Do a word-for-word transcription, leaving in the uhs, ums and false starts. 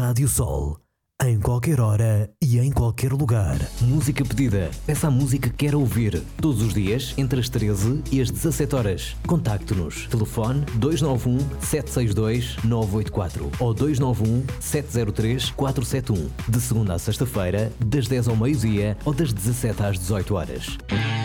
Rádio Sol, em qualquer hora e em qualquer lugar. Música pedida. Peça a música que quer ouvir. Todos os dias, entre as treze e as dezassete horas. Contacte-nos. Telefone dois nove um, sete seis dois, nove oito quatro ou dois nove um, sete zero três, quatro sete um. De segunda a sexta-feira, das dez ao meio-dia ou das dezassete às dezoito horas.